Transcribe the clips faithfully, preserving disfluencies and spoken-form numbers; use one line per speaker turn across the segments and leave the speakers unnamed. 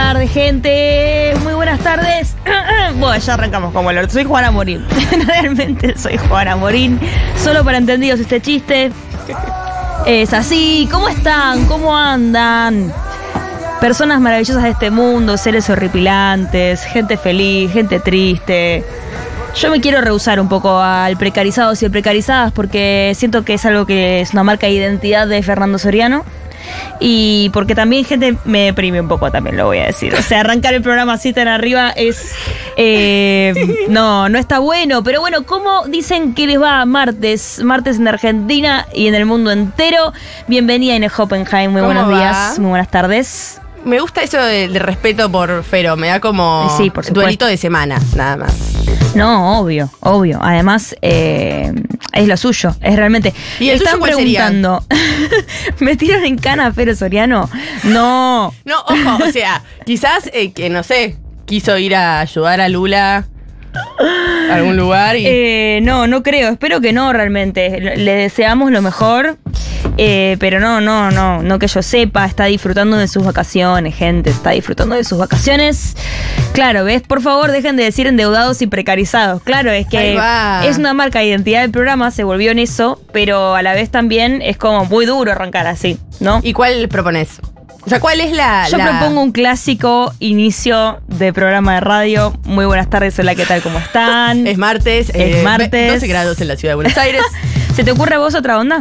tardes, gente. Muy buenas tardes. Bueno, ya arrancamos como el orto. Soy Juana Morín. Realmente soy Juana Morín. Solo para entendidos este chiste. Es así. ¿Cómo están? ¿Cómo andan? Personas maravillosas de este mundo, seres horripilantes, gente feliz, gente triste. Yo me quiero rehusar un poco al precarizados y precarizadas porque siento que es algo que es una marca de identidad de Fernando Soriano. Y porque también gente me deprime un poco, también lo voy a decir. O sea, arrancar el programa así tan arriba es... Eh, no, no está bueno. Pero bueno, ¿cómo dicen que les va martes? Martes en Argentina y en el mundo entero. Bienvenida, Inés Hoppenheim. Muy buenos
va?
días, muy buenas tardes.
Me gusta eso de, de respeto por Fero, me da como
Sí, por supuesto.
duelito de semana, nada más.
No, obvio, obvio. Además, eh, es lo suyo, es realmente.
¿Y el
Están
tuyo cuál sería?
preguntando, ¿me tiran en cana a Fero Soriano? No.
No, ojo, o sea, quizás, eh, que no sé, quiso ir a ayudar a Lula a algún lugar y...
Eh, no, no creo, espero que no realmente. Le deseamos lo mejor, eh, pero no, no, no, no que yo sepa, está disfrutando de sus vacaciones, gente, está disfrutando de sus vacaciones. Claro, ¿ves? Por favor, dejen de decir endeudados y precarizados. Claro, es que
Ahí va.
es una marca de identidad del programa, se volvió en eso, pero a la vez también es como muy duro arrancar así, ¿no?
¿Y cuál propones? O sea, ¿cuál es la...?
Yo
la...
propongo un clásico inicio de programa de radio. Muy buenas tardes, hola, ¿qué tal? ¿Cómo están?
Es martes.
Es martes.
doce grados en la ciudad de Buenos Aires.
¿Se te ocurre a vos otra onda?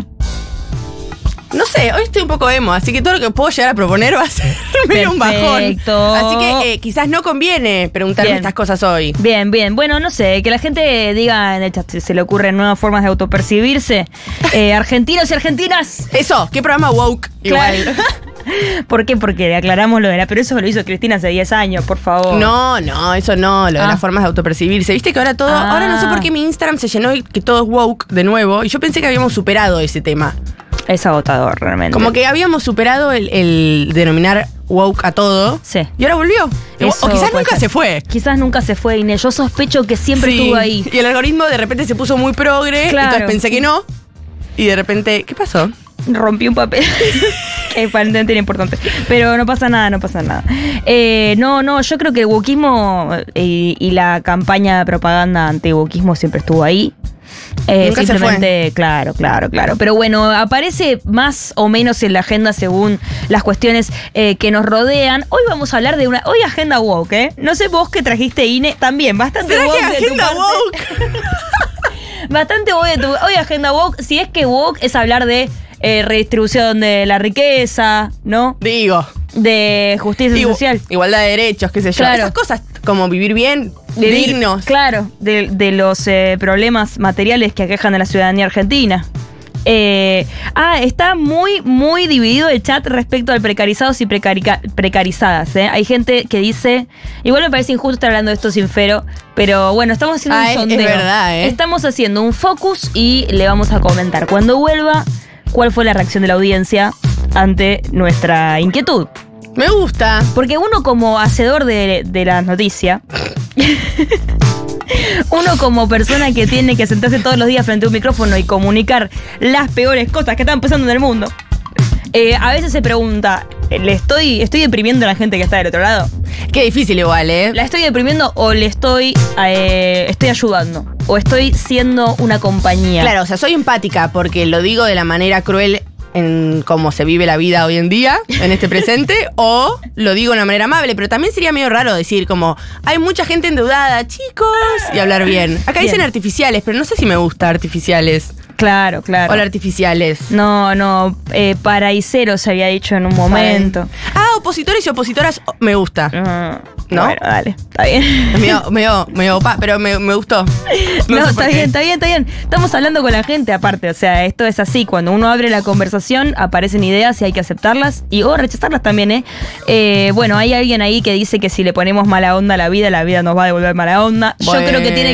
No sé, hoy estoy un poco emo, así que todo lo que puedo llegar a proponer va a ser medio un bajón.
Perfecto.
Así que eh, quizás no conviene preguntarme
Bien.
estas cosas hoy.
Bien, bien. Bueno, no sé, que la gente diga en el chat si se le ocurren nuevas formas de autopercibirse. Eh, argentinos y argentinas.
Eso, ¿qué programa woke?
Claro.
Igual.
¿Por qué? Porque aclaramos lo de la... Pero eso lo hizo Cristina hace diez años, por favor.
No, no, eso no, lo de
Ah.
las formas de autopercibirse. Viste que ahora todo,
Ah.
ahora no sé por qué mi Instagram se llenó y que todo es woke de nuevo. Y yo pensé que habíamos superado ese tema.
Es agotador, realmente.
Como que habíamos superado el, el denominar woke a todo.
Sí.
Y ahora volvió.
Eso
o quizás
puede
nunca
ser.
se fue.
Quizás nunca se fue, Inés. Yo sospecho que siempre
Sí.
estuvo ahí.
Y el algoritmo de repente se puso muy progre.
Claro.
Entonces pensé que no. Y de repente, ¿qué pasó?
Rompí un papel. Que aparentemente era importante. Pero no pasa nada, no pasa nada. Eh, no, no, yo creo que el wokismo y, y la campaña de propaganda anti-wokismo siempre estuvo ahí. Eh,
Nunca se
simplemente, claro, claro, claro. Pero bueno, aparece más o menos en la agenda según las cuestiones eh, que nos rodean. Hoy vamos a hablar de una. Hoy agenda woke, ¿eh? No sé vos qué trajiste, Ine. También, bastante
¿Será
woke.
que
de tu
agenda
parte.
woke?
Bastante woke de tu. Hoy agenda woke. Si es que woke es hablar de eh, redistribución de la riqueza, ¿no?
Digo.
De justicia
Igu-
social.
Igualdad de derechos, qué sé yo.
Claro.
Esas cosas como vivir bien,
Vivir,
dignos.
Claro, de, de los eh, problemas materiales que aquejan a la ciudadanía argentina. Eh, ah, está muy, muy dividido el chat respecto al precarizados y precarica- precarizadas. ¿eh? Hay gente que dice, igual me parece injusto estar hablando de esto sin Fero, pero bueno, estamos haciendo
Ah,
un
es- es
sondeo.
verdad, ¿eh?
Estamos haciendo un focus y le vamos a comentar cuando vuelva cuál fue la reacción de la audiencia ante nuestra inquietud.
Me gusta.
Porque uno como hacedor de, de las noticias, uno como persona que tiene que sentarse todos los días frente a un micrófono y comunicar las peores cosas que están pasando en el mundo, eh, a veces se pregunta, ¿le estoy, estoy deprimiendo a la gente que está del otro lado?
Qué difícil igual, ¿eh?
¿La estoy deprimiendo o le estoy, eh, estoy ayudando? ¿O estoy siendo una compañía?
Claro, o sea, soy empática porque lo digo de la manera cruel en cómo se vive la vida hoy en día, en este presente, o lo digo de una manera amable, pero también sería medio raro decir como, hay mucha gente endeudada, chicos, y hablar bien. Acá
Bien.
dicen artificiales, pero no sé si me gusta artificiales.
Claro, claro.
Hola, artificiales.
No, no, eh, paraicero se había dicho en un momento.
Ah, opositores y opositoras, oh, me gusta.
Ah,
¿No?
Bueno, dale, está bien.
Es medio, medio, medio opa, pero me, me gustó.
No,
sé
está
por qué.
bien, está bien, está bien. Estamos hablando con la gente aparte, o sea, esto es así. Cuando uno abre la conversación, aparecen ideas y hay que aceptarlas y o rechazarlas también, ¿eh? Eh, Bueno, hay alguien ahí que dice que si le ponemos mala onda a la vida, la vida nos va a devolver mala onda. Yo
Bueno.
creo que tiene